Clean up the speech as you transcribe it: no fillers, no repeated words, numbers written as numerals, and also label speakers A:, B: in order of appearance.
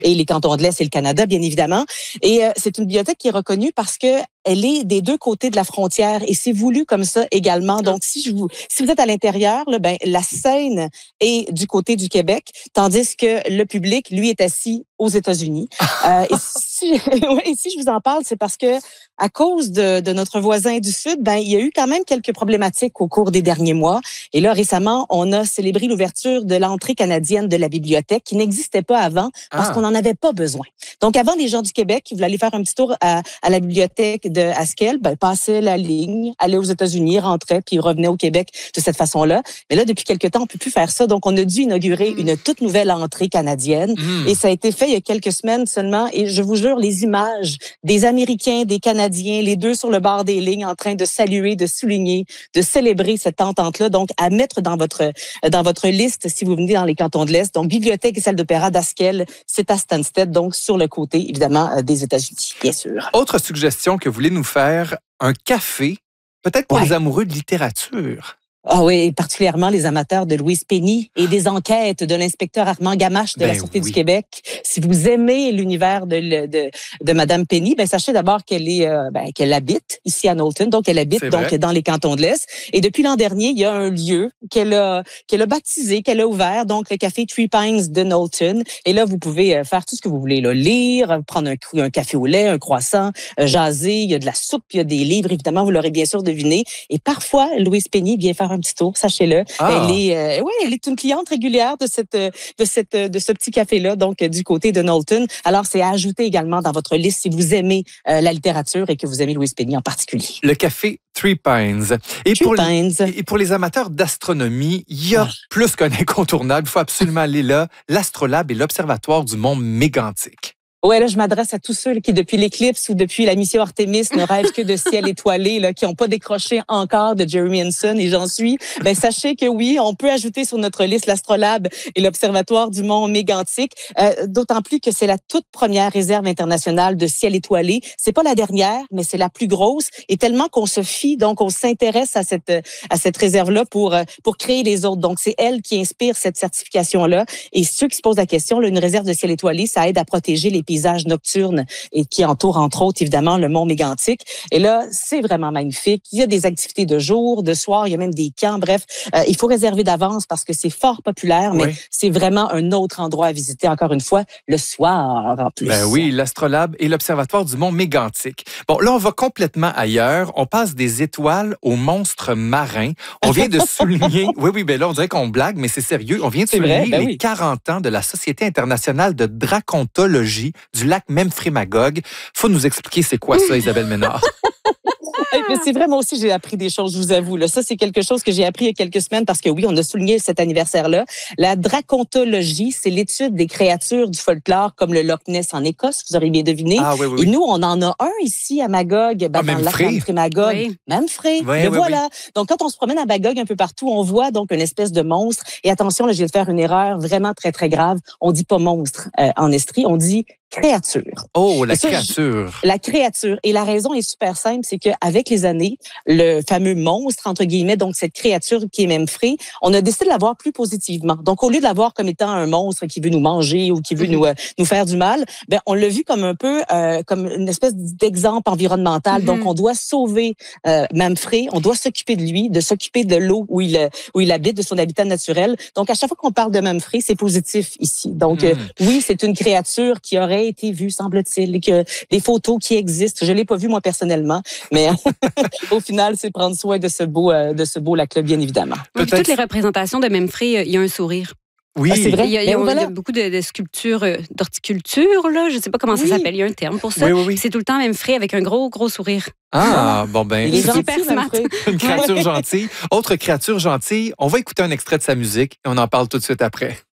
A: et les cantons de l'Est et le Canada, bien évidemment. Et c'est une bibliothèque qui est reconnue parce que elle est des deux côtés de la frontière et c'est voulu comme ça également. Donc, si vous êtes à l'intérieur, là, ben, la scène est du côté du Québec, tandis que le public, lui, est assis aux États-Unis. Et si je vous en parle, c'est parce que à cause de notre voisin du Sud, ben, il y a eu quand même quelques problématiques au cours des derniers mois. Et là, récemment, on a célébré l'ouverture de l'entrée canadienne de la bibliothèque qui n'existait pas avant parce qu'on n'en avait pas besoin. Donc, avant, les gens du Québec qui voulaient aller faire un petit tour à la bibliothèque de Haskell, ben, passaient la ligne, allaient aux États-Unis, rentraient, puis revenaient au Québec de cette façon-là. Mais là, depuis quelques temps, on peut plus faire ça. Donc, on a dû inaugurer une toute nouvelle entrée canadienne. Et ça a été fait il y a quelques semaines seulement. Et je vous jure, les images des Américains, des Canadiens, les deux sur le bord des lignes en train de saluer, de souligner, de célébrer cette entente-là. Donc, à mettre dans votre liste si vous venez dans les cantons de l'Est. Donc, Bibliothèque et salle d'opéra d'Haskell, c'est à Stansted, donc sur le côté, évidemment, des États-Unis, bien sûr.
B: Autre suggestion que vous voulez nous faire, un café, peut-être pour les amoureux de littérature.
A: Ah oui, et particulièrement les amateurs de Louise Penny et des enquêtes de l'inspecteur Armand Gamache de la Sûreté du Québec. Si vous aimez l'univers de Madame Penny, ben sachez d'abord qu'elle habite ici à Knowlton, donc elle habite dans les cantons de l'Est. Et depuis l'an dernier, il y a un lieu qu'elle a baptisé, qu'elle a ouvert, donc le café Three Pines de Knowlton. Et là, vous pouvez faire tout ce que vous voulez, là, lire, prendre un café au lait, un croissant, jaser. Il y a de la soupe, il y a des livres, évidemment, vous l'aurez bien sûr deviné. Et parfois, Louise Penny vient faire un petit tour, sachez-le. Elle est une cliente régulière de ce petit café-là, donc du côté de Knowlton. Alors, c'est à ajouter également dans votre liste si vous aimez la littérature et que vous aimez Louise Penny en particulier.
B: Le café Three Pines. Et pour les amateurs d'astronomie, il y a plus qu'un incontournable. Il faut absolument aller là. L'Astrolabe et l'Observatoire du Mont Mégantic.
A: Ouais, là, je m'adresse à tous ceux qui, depuis l'éclipse ou depuis la mission Artemis, ne rêvent que de ciel étoilé, là, qui n'ont pas décroché encore de Jeremy Hansen, et j'en suis. Ben, sachez que oui, on peut ajouter sur notre liste l'Astrolabe et l'Observatoire du Mont Mégantic, d'autant plus que c'est la toute première réserve internationale de ciel étoilé. C'est pas la dernière, mais c'est la plus grosse, et tellement qu'on se fie, donc on s'intéresse à cette réserve-là pour créer les autres. Donc, c'est elle qui inspire cette certification-là. Et ceux qui se posent la question, là, une réserve de ciel étoilé, ça aide à protéger les paysages nocturnes et qui entourent, entre autres, évidemment, le Mont Mégantic. Et là, c'est vraiment magnifique. Il y a des activités de jour, de soir, il y a même des camps. Bref, il faut réserver d'avance parce que c'est fort populaire, mais c'est vraiment un autre endroit à visiter, encore une fois, le soir en plus.
B: Ben oui, l'Astrolabe et l'Observatoire du Mont Mégantic. Bon, là, on va complètement ailleurs. On passe des étoiles aux monstres marins. On vient de souligner... Oui, ben là, on dirait qu'on blague, mais c'est sérieux. On vient de souligner les 40 ans de la Société internationale de dracontologie du lac Memphremagog. Faut nous expliquer c'est quoi ça, Isabelle Ménard.
A: Mais c'est vrai, moi aussi, j'ai appris des choses, je vous avoue. Là. Ça, c'est quelque chose que j'ai appris il y a quelques semaines parce que oui, on a souligné cet anniversaire-là. La dracontologie, c'est l'étude des créatures du folklore comme le Loch Ness en Écosse, vous aurez bien deviné. Et nous, on en a un ici à Magog, dans le lac Memphremagog. Memphré. Voilà. Donc, quand on se promène à Magog un peu partout, on voit donc une espèce de monstre. Et attention, là, je vais faire une erreur vraiment très, très grave. On dit pas monstre en estrie, on dit créature.
B: Oh, la créature.
A: La créature. Et la raison est super simple, c'est qu'avec les années, le fameux monstre, entre guillemets, donc cette créature qui est Memphré, on a décidé de la voir plus positivement. Donc, au lieu de la voir comme étant un monstre qui veut nous manger ou qui veut nous faire du mal, ben on l'a vu comme un peu comme une espèce d'exemple environnemental. Donc, on doit sauver Memphré, on doit s'occuper de lui, de s'occuper de l'eau où il habite, de son habitat naturel. Donc, à chaque fois qu'on parle de Memphré, c'est positif ici. Donc, oui, c'est une créature qui aurait été vue, semble-t-il, et que des photos qui existent. Je l'ai pas vu moi personnellement, mais au final, c'est prendre soin de ce beau lac-là, bien évidemment.
C: Toutes les représentations de Memphré, il y a un sourire.
B: Oui,
A: c'est vrai.
C: Il y a beaucoup de sculptures d'horticulture, là. Je ne sais pas comment ça s'appelle. Il y a un terme pour ça.
B: Oui.
C: C'est tout le temps Memphré avec un gros sourire.
B: Ah, bon ben.
A: Il est
C: super smart.
B: Une créature gentille. Autre créature gentille. On va écouter un extrait de sa musique et on en parle tout de suite après.